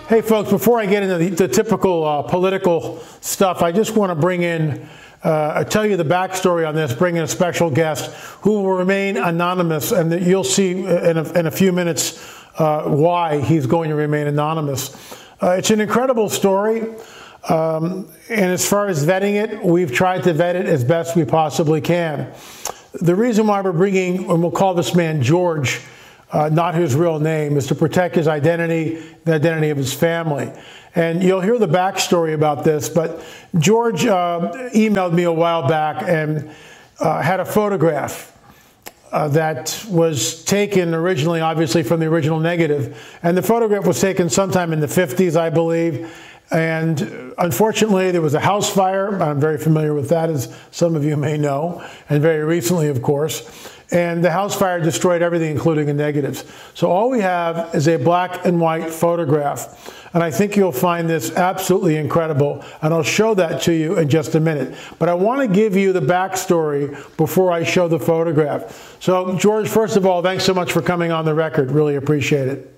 Hey, folks, before I get into the typical political stuff, I just want to bring in, tell you the backstory on this, bring in a special guest who will remain anonymous, and you'll see in a few minutes why he's going to remain anonymous. It's an incredible story, and as far as vetting it, we've tried to vet it as best we possibly can. The reason why we're bringing, and we'll call this man George, not his real name, is to protect his identity, the identity of his family. And you'll hear the backstory about this, but George emailed me a while back and had a photograph that was taken originally, obviously, from the original negative. And the photograph was taken sometime in the 50s, I believe. And unfortunately, there was a house fire. I'm very familiar with that, as some of you may know, and very recently, of course. And the house fire destroyed everything, including the negatives. So all we have is a black and white photograph. And I think you'll find this absolutely incredible. And I'll show that to you in just a minute. But I want to give you the backstory before I show the photograph. So, George, first of all, thanks so much for coming on the record. Really appreciate it.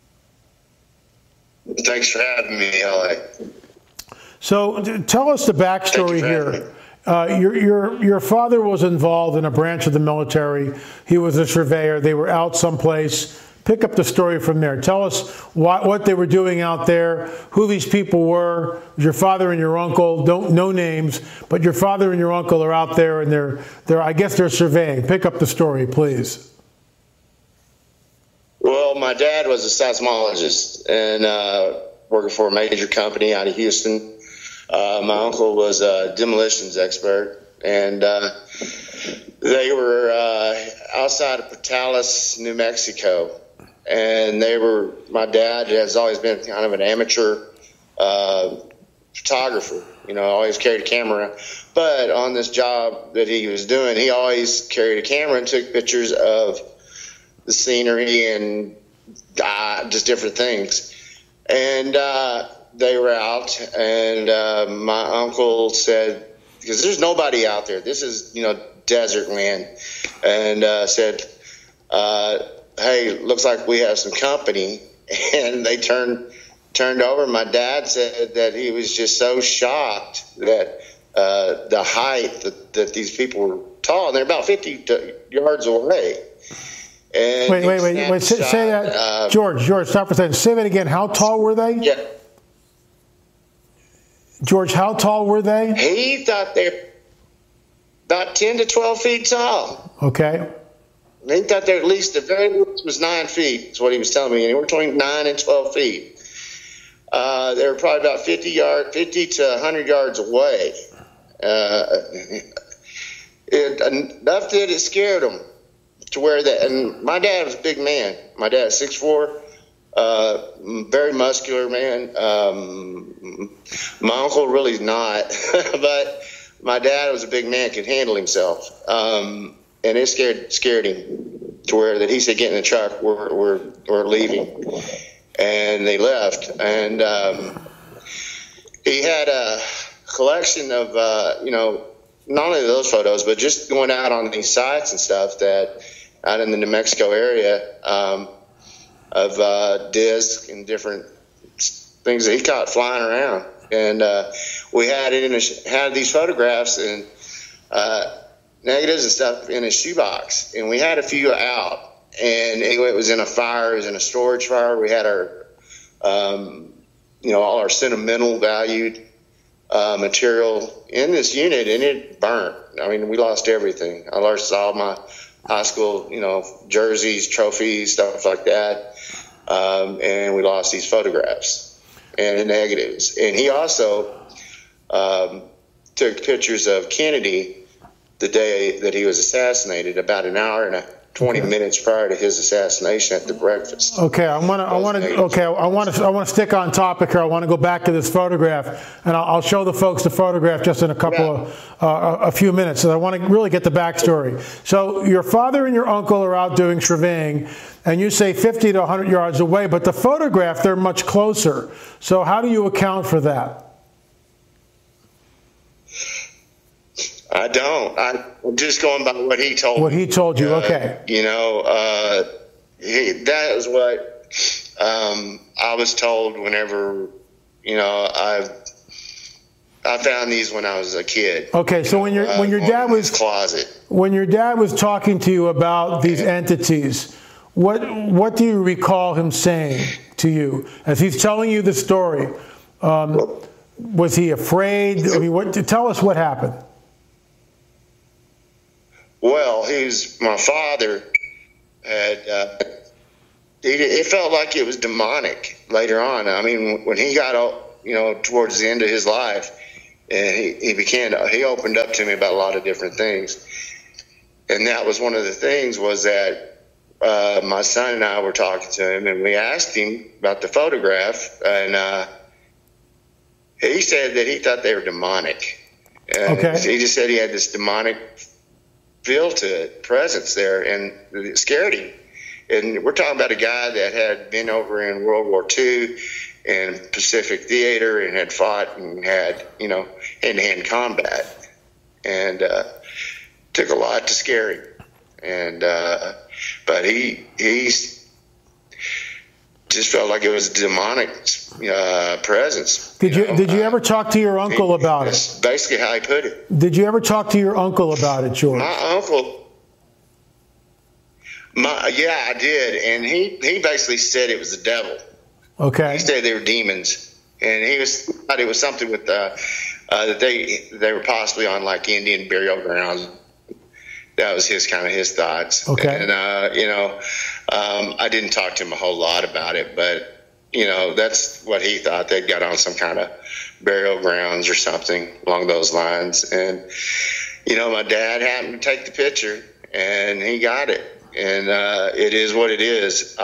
Thanks for having me, LA. So tell us the backstory here. Your father was involved in a branch of the military. He was a surveyor. They were out someplace. Pick up the story from there. Tell us what they were doing out there, who these people were. Your father and your uncle, no names, but your father and your uncle are out there, and they're I guess they're surveying. Pick up the story, please. Well, my dad was a seismologist and working for a major company out of Houston. My uncle was a demolitions expert, and they were outside of Portales, New Mexico. And my dad has always been kind of an amateur photographer, always carried a camera. But on this job that he was doing, he always carried a camera and took pictures of the scenery and just different things. And they were out, and my uncle said, because there's nobody out there, this is, desert land, and said, hey, looks like we have some company. And they turned over. My dad said that he was just so shocked that the height that these people were tall, and they're about 50 yards away. And wait. Say that. George, stop for a second. Say that again. How tall were they? Yeah. George, how tall were they? He thought they were about 10 to 12 feet tall. Okay. He thought they at least, the very least was 9 feet, is what he was telling me. Anywhere between 9 and 12 feet. They were probably about 50 to 100 yards away. Enough that it scared them to where that. And my dad was a big man. My dad's 6'4", very muscular man. My uncle really not, but my dad was a big man, could handle himself. And it scared him to where that he said, "Get in the truck, we're leaving," and they left. And he had a collection of not only those photos, but just going out on these sites and stuff that out in the New Mexico area of disc and different things that he caught flying around. And we had it had these photographs and negatives and stuff in a shoebox, and we had a few out. And anyway, it was in a fire. It was in a storage fire. We had our, all our sentimental valued material in this unit, and it burnt. I mean, we lost everything. I lost all my high school, jerseys, trophies, stuff like that. And we lost these photographs and negatives. And he also took pictures of Kennedy the day that he was assassinated, about an hour and 20 minutes prior to his assassination at the breakfast. Okay, I want to stick on topic here. I want to go back to this photograph, and I'll show the folks the photograph just in a few minutes. And I want to really get the backstory. So your father and your uncle are out doing surveying, and you say 50 to 100 yards away, but the photograph, they're much closer. So how do you account for that? I don't. I'm just going by what he told me. What he told you, okay. That was what I I was told whenever, I found these when I was a kid. Okay, so when your dad was closet. When your dad was talking to you about these entities, what do you recall him saying to you as he's telling you the story? Was he afraid? I mean, tell us what happened. Well, my father had. It felt like it was demonic later on. I mean, when he got towards the end of his life, and he opened up to me about a lot of different things. And that was one of the things was that my son and I were talking to him, and we asked him about the photograph, and he said that he thought they were demonic. And he just said he had this demonic feel to it, presence there, and it scared him. And we're talking about a guy that had been over in World War II and Pacific Theater and had fought and had, hand-to-hand combat. And took a lot to scare him. And but he just felt like it was a demonic presence. Did you ever talk to your uncle about it? That's basically how he put it. Did you ever talk to your uncle about it, George? My uncle... Yeah, I did, and he basically said it was the devil. Okay. He said they were demons, and he thought it was something with that they were possibly on like Indian burial grounds. That was his thoughts. Okay. And I didn't talk to him a whole lot about it, but that's what he thought. They'd got on some kind of burial grounds or something along those lines. And my dad happened to take the picture, and he got it. And it is what it is.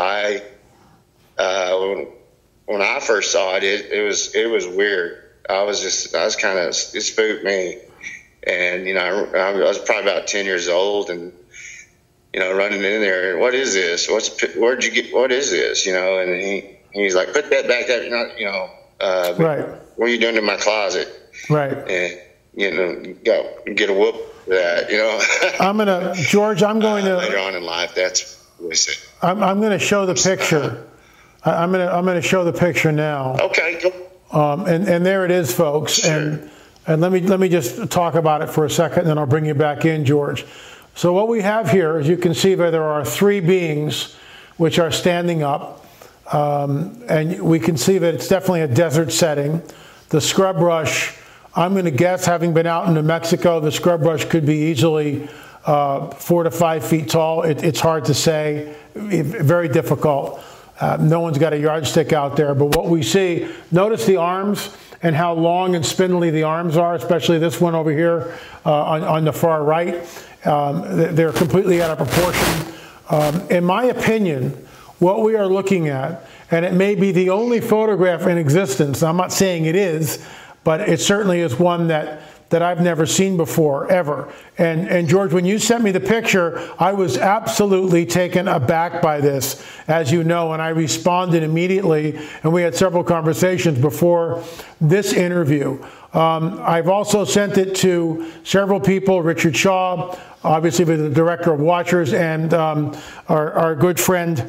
When I first saw it, it was weird. I was it spooked me. And, I was probably about 10 years old and, running in there. What is this? Where'd you get, what is this? And he's like, put that back there. Right. What are you doing in my closet? Right. And, go get a whoop for that, George, I'm going to. Later on in life, that's what I said. I'm going to show the picture. I'm going to show the picture now. Okay, go. And there it is, folks. Sure. And let me just talk about it for a second, and then I'll bring you back in, George. So what we have here, as you can see, there are three beings which are standing up, and we can see that it's definitely a desert setting. The scrub brush, I'm going to guess, having been out in New Mexico, the scrub brush could be easily 4 to 5 feet tall. It's hard to say, very difficult. No one's got a yardstick out there, but what we see, notice the arms and how long and spindly the arms are, especially this one over here on the far right. They're completely out of proportion. In my opinion, what we are looking at, and it may be the only photograph in existence, I'm not saying it is, but it certainly is one that I've never seen before, ever. And George, when you sent me the picture, I was absolutely taken aback by this, as you know, and I responded immediately, and we had several conversations before this interview. I've also sent it to several people, Richard Shaw, obviously the director of Watchers, and our good friend,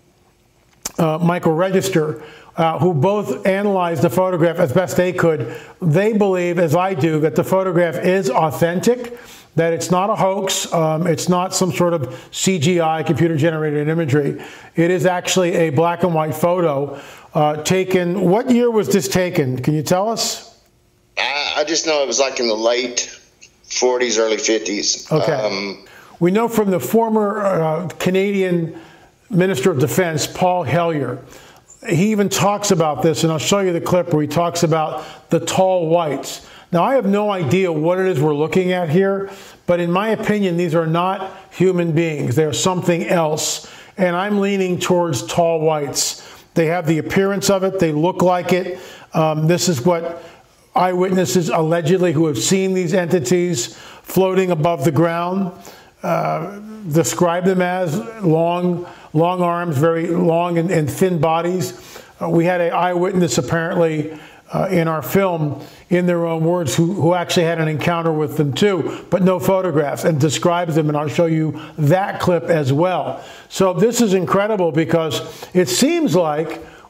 Michael Register, who both analyzed the photograph as best they could. They believe, as I do, that the photograph is authentic, that it's not a hoax, it's not some sort of CGI, computer-generated imagery. It is actually a black and white photo taken. What year was this taken? Can you tell us? I just know it was like in the late 40s, early 50s. Okay. We know from the former Canadian Minister of Defense, Paul Hellyer, he even talks about this, and I'll show you the clip where he talks about the tall whites. Now, I have no idea what it is we're looking at here, but in my opinion, these are not human beings. They're something else, and I'm leaning towards tall whites. They have the appearance of it. They look like it. This is what eyewitnesses allegedly who have seen these entities floating above the ground describe them as long arms, very long and thin bodies. We had an eyewitness apparently in our film, in their own words, who actually had an encounter with them too, but no photographs, and describes them, and I'll show you that clip as well. So this is incredible because it seems like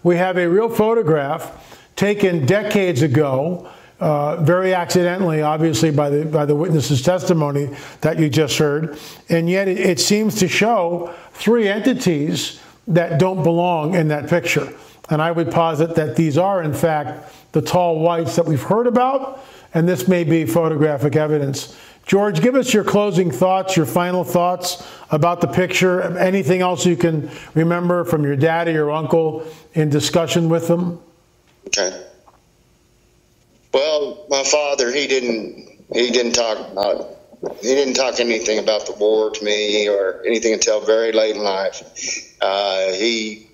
we have a real photograph taken decades ago, very accidentally, obviously, by the witness's testimony that you just heard. And yet it seems to show three entities that don't belong in that picture. And I would posit that these are, in fact, the tall whites that we've heard about, and this may be photographic evidence. George, give us your closing thoughts, your final thoughts about the picture. Anything else you can remember from your dad or your uncle in discussion with them? Okay. Well, my father, he didn't talk anything about the war to me or anything until very late in life. He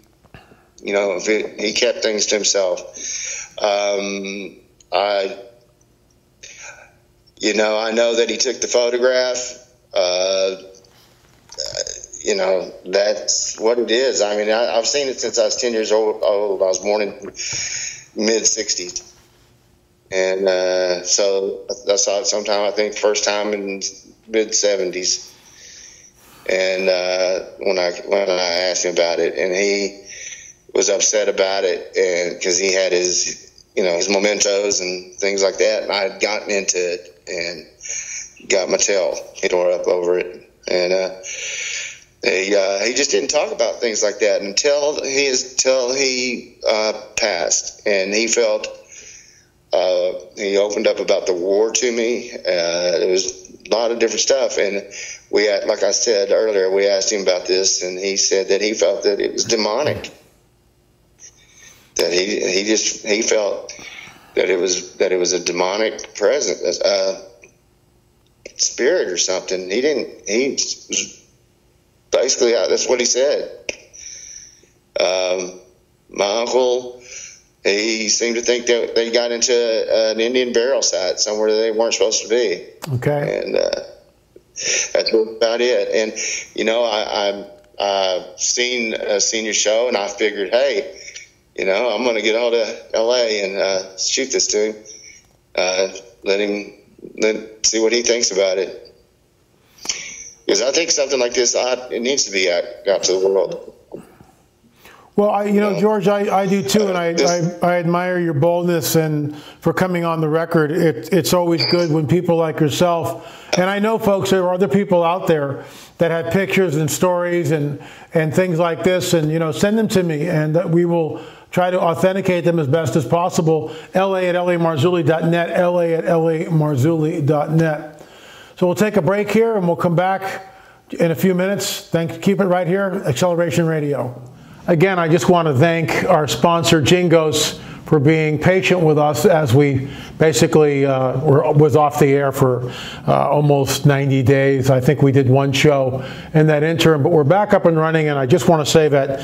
kept things to himself. I know that he took the photograph. That's what it is. I mean, I've seen it since I was 10 years old. I was born in mid-'60s. And so I saw it sometime, I think, first time in mid-'70s. And when I asked him about it, and he was upset about it, and because he had his mementos and things like that, and I had gotten into it and got my tail tore up over it, and he just didn't talk about things like that until he passed, and he felt he opened up about the war to me. It was a lot of different stuff, and we had, like I said earlier, we asked him about this, and he said that he felt that it was demonic. That he felt that it was a demonic presence, spirit or something. Basically, that's what he said. My uncle, he seemed to think that they got into an Indian burial site somewhere that they weren't supposed to be. Okay. And that's about it. And I've seen your show, and I figured, hey, I'm going to get out of L.A. and shoot this to him. Let's see what he thinks about it. Because I think something like this, it needs to be out to the world. Well, George, I do too, and I admire your boldness and for coming on the record. It's always good when people like yourself, and I know, folks, there are other people out there that have pictures and stories and things like this, and send them to me, and we will try to authenticate them as best as possible. la@lamarzulli.net, la@lamarzulli.net. So we'll take a break here, and we'll come back in a few minutes. Keep it right here, Acceleration Radio. Again, I just want to thank our sponsor, Jingos, for being patient with us as we basically was off the air for almost 90 days. I think we did one show in that interim, but we're back up and running, and I just want to say that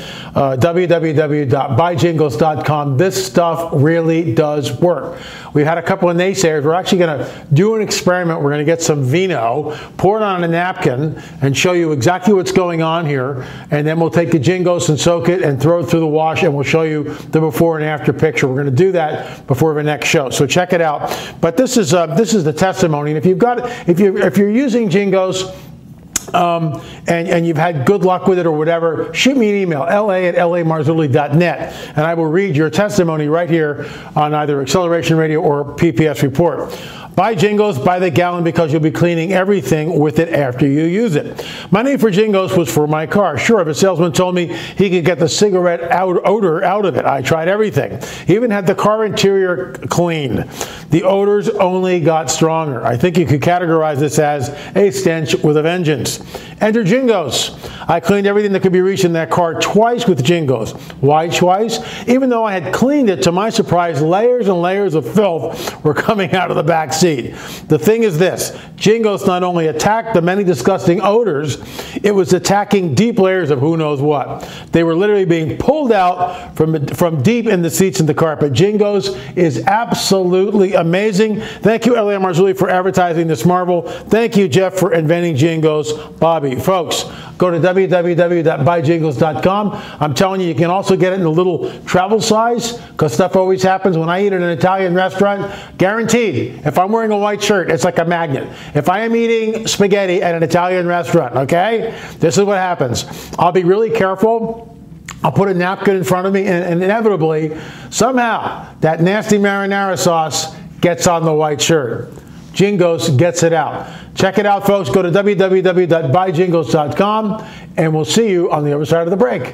www.buyjingles.com, this stuff really does work. We've had a couple of naysayers. We're actually going to do an experiment. We're going to get some vino, pour it on a napkin, and show you exactly what's going on here, and then we'll take the Jingos and soak it and throw it through the wash, and we'll show you the before and after picture. We're going to do that before the next show, so check it out. But this is the testimony, and if you're using Jingos and you've had good luck with it or whatever, shoot me an email, la@lamarzulli.net, and I will read your testimony right here on either Acceleration Radio or PPS Report. Buy Jingos by the gallon because you'll be cleaning everything with it after you use it. My need for Jingos was for my car. Sure, if a salesman told me he could get the cigarette odor out of it, I tried everything. He even had the car interior cleaned. The odors only got stronger. I think you could categorize this as a stench with a vengeance. Enter Jingos. I cleaned everything that could be reached in that car twice with Jingos. Why twice? Even though I had cleaned it, to my surprise, layers and layers of filth were coming out of the back seat. The thing is this, Jingos not only attacked the many disgusting odors, it was attacking deep layers of who knows what. They were literally being pulled out from deep in the seats and the carpet. Jingos is absolutely amazing. Thank you, L.A. Marzulli, for advertising this marvel. Thank you, Jeff, for inventing Jingos. Bobby, folks, go to www.buyjingles.com. I'm telling you, you can also get it in a little travel size, because stuff always happens when I eat at an Italian restaurant. Guaranteed, if I'm wearing a white shirt, it's like a magnet. If I am eating spaghetti at an Italian restaurant, okay, this is what happens. I'll be really careful I'll put a napkin in front of me, and inevitably, somehow, that nasty marinara sauce gets on the white shirt. Jingos gets it out. Check it out, folks. Go to www.buyjingos.com, and we'll see you on the other side of the break.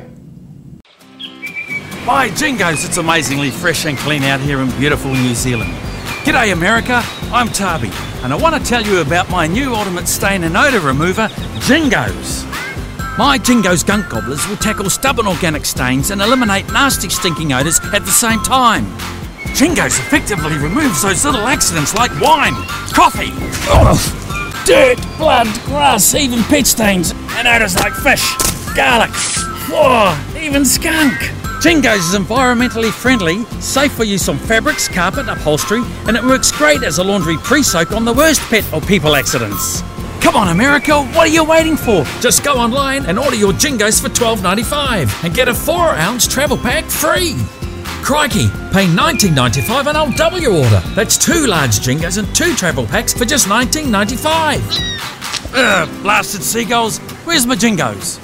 By Jingos, it's amazingly fresh and clean out here in beautiful New Zealand. G'day America, I'm Tabi, and I want to tell you about my new ultimate stain and odour remover, Jingos. My Jingos Gunk Gobblers will tackle stubborn organic stains and eliminate nasty stinking odours at the same time. Jingos effectively removes those little accidents like wine, coffee, dirt, blood, grass, even pet stains, and odours like fish, garlic, even skunk. Jingos is environmentally friendly, safe for use on fabrics, carpet, upholstery, and it works great as a laundry pre-soak on the worst pet or people accidents. Come on, America, what are you waiting for? Just go online and order your Jingos for $12.95 and get a 4-ounce travel pack free. Crikey, pay $19.95 and I'll double your order. That's 2 large Jingos and 2 travel packs for just $19.95. Blasted seagulls, where's my Jingos?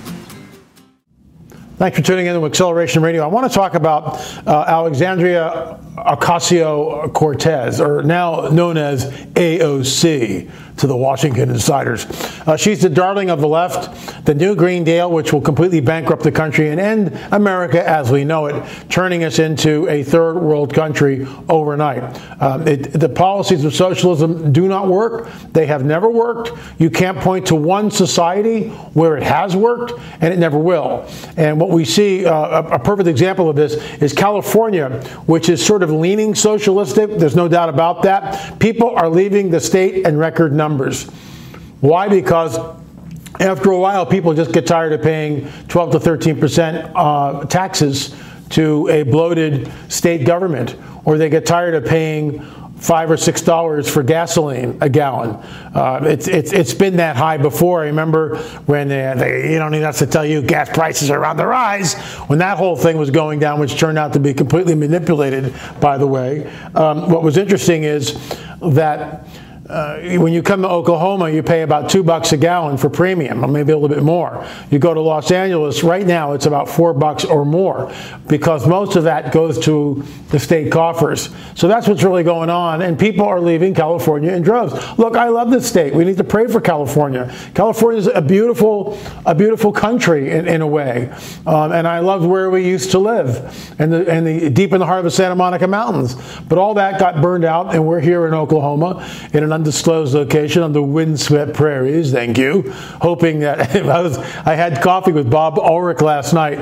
Thanks for tuning in to Acceleration Radio. I want to talk about Alexandria Ocasio-Cortez, or now known as AOC to the Washington insiders. She's the darling of the left, the new Green Deal, which will completely bankrupt the country and end America as we know it, turning us into a third world country overnight. The policies of socialism do not work. They have never worked. You can't point to one society where it has worked, and it never will. And what we see, a perfect example of this is California, which is sort of leaning socialistic. There's no doubt about that. People are leaving the state in record numbers. Why? Because after a while, people just get tired of paying 12 to 13% taxes to a bloated state government, or they get tired of paying $5 or $6 for gasoline a gallon. It's been that high before. I remember when you don't need us to tell you gas prices are on the rise. When that whole thing was going down, which turned out to be completely manipulated, by the way. What was interesting is that when you come to Oklahoma, you pay about $2 a gallon for premium, or maybe a little bit more. You go to Los Angeles, right now it's about $4 or more, because most of that goes to the state coffers. So that's what's really going on, and people are leaving California in droves. Look, I love this state. We need to pray for California. California is a beautiful country in a way, and I loved where we used to live, and deep in the heart of the Santa Monica Mountains. But all that got burned out, and we're here in Oklahoma in an undisclosed location on the windswept prairies, thank you, hoping that I had coffee with Bob Ulrich last night.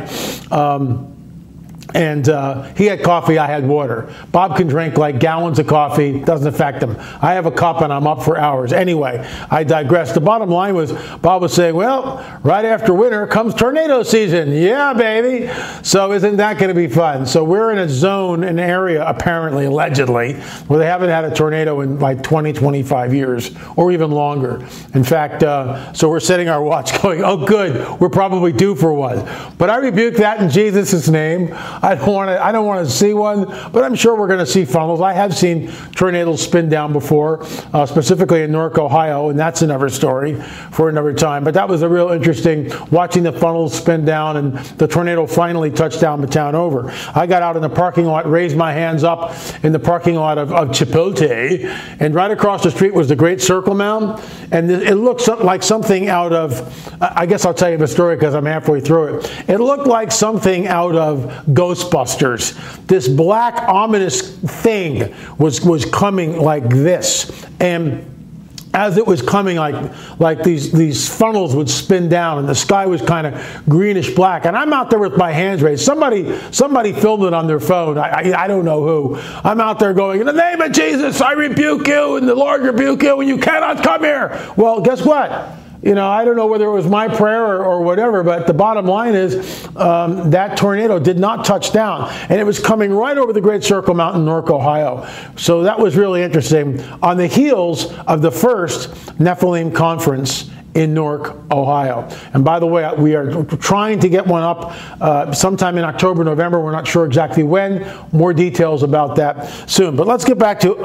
And he had coffee, I had water. Bob can drink like gallons of coffee, doesn't affect him. I have a cup and I'm up for hours. Anyway, I digress. The bottom line was, Bob was saying, well, right after winter comes tornado season. Yeah, baby. So isn't that going to be fun? So we're in a zone, an area, apparently, allegedly, where they haven't had a tornado in like 20, 25 years, or even longer. In fact, so we're setting our watch going, oh, good, we're probably due for one. But I rebuke that in Jesus' name. I don't want to see one, but I'm sure we're going to see funnels. I have seen tornadoes spin down before, specifically in Newark, Ohio, and that's another story for another time. But that was a real interesting, watching the funnels spin down and the tornado finally touched down the town over. I got out in the parking lot, raised my hands up in the parking lot of Chipotle, and right across the street was the Great Circle Mound, and it looked like something out of, I guess I'll tell you the story because I'm halfway through it. It looked like something out of Ghostbusters. This black, ominous thing was coming like this, and as it was coming, like these funnels would spin down, and the sky was kind of greenish black. And I'm out there with my hands raised. Somebody filmed it on their phone. I don't know who. I'm out there going, in the name of Jesus, I rebuke you, and the Lord rebuke you, and you cannot come here. Well, guess what? You know, I don't know whether it was my prayer or whatever, but the bottom line is that tornado did not touch down, and it was coming right over the Great Circle Mountain, Newark, Ohio. So that was really interesting. On the heels of the first Nephilim conference in Newark, Ohio. And by the way, we are trying to get one up sometime in October, November. We're not sure exactly when. More details about that soon. But let's get back to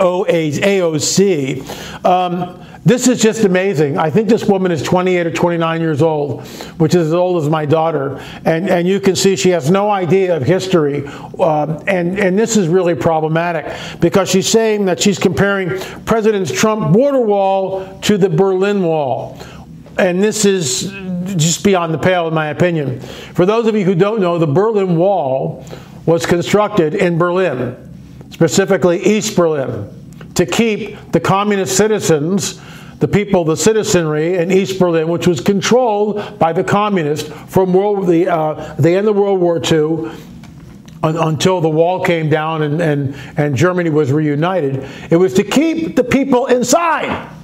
AOC. This is just amazing. I think this woman is 28 or 29 years old, which is as old as my daughter. And you can see she has no idea of history. And this is really problematic because she's saying that she's comparing President Trump's border wall to the Berlin Wall. And this is just beyond the pale, in my opinion. For those of you who don't know, the Berlin Wall was constructed in Berlin, specifically East Berlin, to keep the communist citizens, the people, the citizenry in East Berlin, which was controlled by the communists from the end of World War II until the wall came down and Germany was reunited. It was to keep the people inside.